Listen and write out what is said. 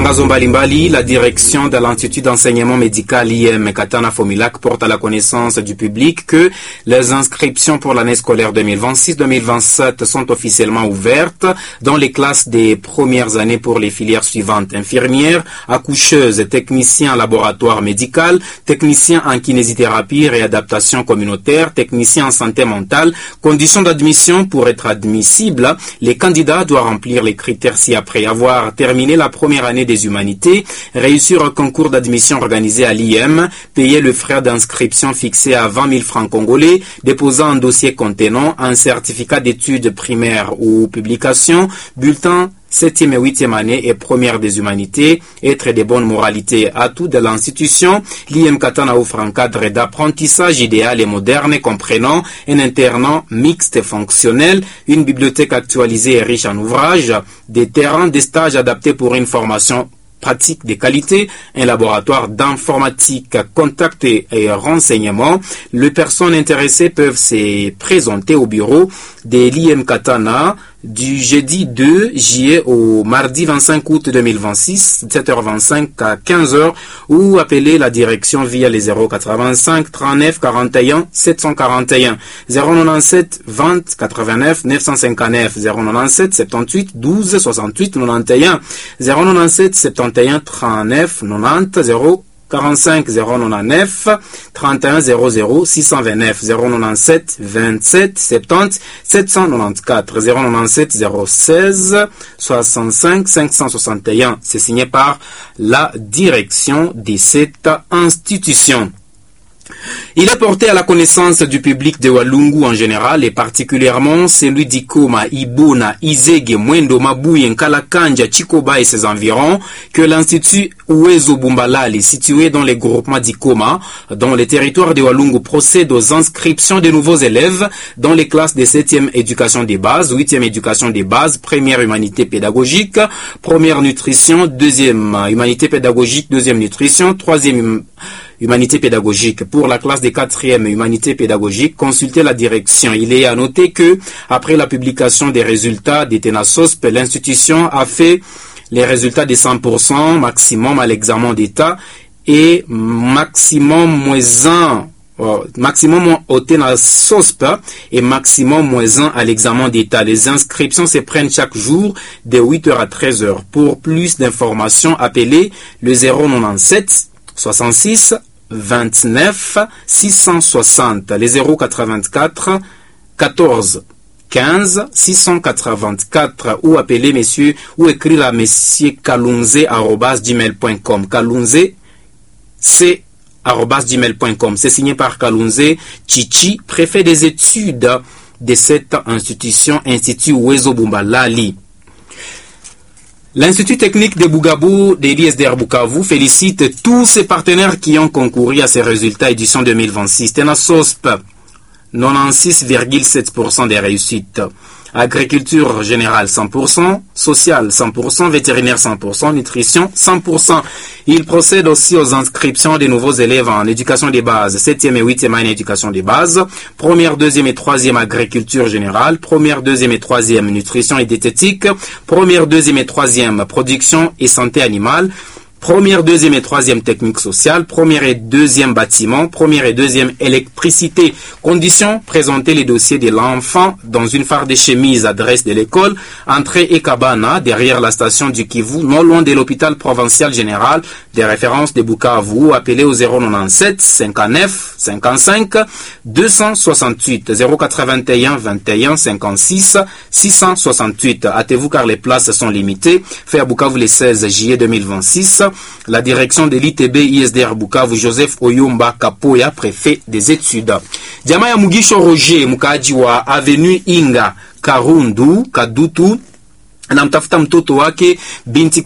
matangazo mbalimbali, la direction de l'Institut d'enseignement médical IM Katana Fomilac porte à la connaissance du public que les inscriptions pour l'année scolaire 2026-2027 sont officiellement ouvertes dans les classes des premières années pour les filières suivantes: infirmières, accoucheuses, techniciens en laboratoire médical, techniciens en kinésithérapie, réadaptation communautaire, techniciens en santé mentale. Conditions d'admission: pour être admissible, les candidats doivent remplir les critères ci-après: avoir terminé la première année des humanités, réussir un concours d'admission organisé à l'IM, payer le frais d'inscription fixé à 20 000 francs congolais, déposer un dossier contenant un certificat d'études primaires ou publication, bulletin 7e et 8e année et première des humanités, être de bonne moralité. Atout de l'institution, l'IM Katana offre un cadre d'apprentissage idéal et moderne comprenant un internat mixte et fonctionnel, une bibliothèque actualisée et riche en ouvrages, des terrains de stage adaptés pour une formation pratique de qualité, un laboratoire d'informatique, contact et renseignement. Les personnes intéressées peuvent se présenter au bureau de l'IM Katana du jeudi 2 juillet au mardi 25 août 2026, 7h25 à 15h, ou appeler la direction via les 085 39 41 741, 097 20 89 959, 097 78 12 68 91, 097 71 39 90, 045 099 31 00 629, 097 27 70 794, 097 016 65 561. C'est signé par la direction de cette institution. Il est porté à la connaissance du public de Walungu en général et particulièrement celui d'Ikoma, Ibona, Izege, Mwendo, Mabuye, Nkalakanja, Chikoba et ses environs que l'Institut Uwezo Bumbalali, situé dans les groupements d'Ikoma, dans les territoires de Walungu, procède aux inscriptions de nouveaux élèves dans les classes de 7e éducation des bases, 8e éducation des bases, première humanité pédagogique, première nutrition, 2e humanité pédagogique, 2e nutrition, 3e humanité pédagogique. Pour la classe de 4e humanité pédagogique, consultez la direction. Il est à noter que, après la publication des résultats des TENASOSP, l'institution a fait les résultats de 100% maximum à l'examen d'état et maximum au TENASOSP et maximum -1 à l'examen d'état. Les inscriptions se prennent chaque jour de 8h à 13h. Pour plus d'informations, appelez le 097 66 29 660, les 084 14 15 684, ou appeler messieurs ou écrire à monsieur kalunze@gmail.com. Kalunze c'est @gmail.com. C'est signé par Kalunze Chichi, préfet des études de cette institution, Institut Uwezo Bumbalali. L'Institut technique de Bougabou de l'ISDR Bukavu félicite tous ses partenaires qui ont concouru à ces résultats édition 2026. TENASOSP, 96,7% des réussites. Agriculture générale 100%, sociale 100%, vétérinaire 100%, nutrition 100%. Il procède aussi aux inscriptions des nouveaux élèves en éducation des bases, 7e et 8e année éducation des bases, première, 2e et 3e agriculture générale, première, 2e et 3e nutrition et diététique, première, 2e et 3e production et santé animale, première, 2e et 3e technique sociale, première et 2e bâtiment, première et 2e électricité. Conditions: présenter les dossiers de l'enfant dans une farde de chemise, adresse de l'école, entrée Ekabana, derrière la station du Kivu, non loin de l'hôpital provincial général des références de Bukavu. Appelez au 097 59 55 268, 081 21 56 668. Hâtez-vous car les places sont limitées. Fait à Bukavu le 16 juillet 2026. La direction de l'ITB ISDR Bukavu, Joseph Oyomba Kapoya, préfet des études. Jamaa ya Mugisho Roger, mkaaji wa Avenue Inga Karundu Kadutu, anamtafuta mtoto wake binti